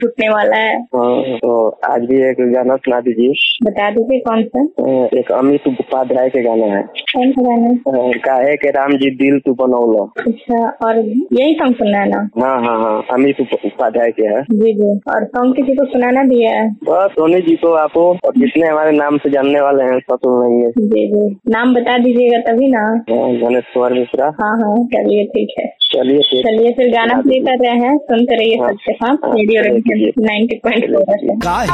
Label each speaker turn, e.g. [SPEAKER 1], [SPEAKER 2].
[SPEAKER 1] टूटने वाला है।
[SPEAKER 2] हाँ, तो आज भी एक गाना सुना दीजिए।
[SPEAKER 1] बता दीजिए कौन सा।
[SPEAKER 2] एक अमित उपाध्याय के गाना है।
[SPEAKER 1] कौन सा गाना?
[SPEAKER 2] काहे के राम जी दिल तू बनौला।
[SPEAKER 1] अच्छा, और यही सॉन्ग सुनना है ना?
[SPEAKER 2] हाँ, अमित उपाध्याय के है।
[SPEAKER 1] जी जी। और सॉन्ग किसी को सुनाना भी है?
[SPEAKER 2] बस सोनी जी को, आपको और जितने हमारे नाम से जानने वाले हैं सब सुन लेंगे।
[SPEAKER 1] जी जी, नाम बता दीजिएगा तभी ना।
[SPEAKER 2] गणेश्वर मिश्रा।
[SPEAKER 1] हाँ, चलिए ठीक है।
[SPEAKER 2] चलिए
[SPEAKER 1] फिर गाना प्ले कर रहे हैं, सुनते रहिए सबके साथ रेडियो 90.4।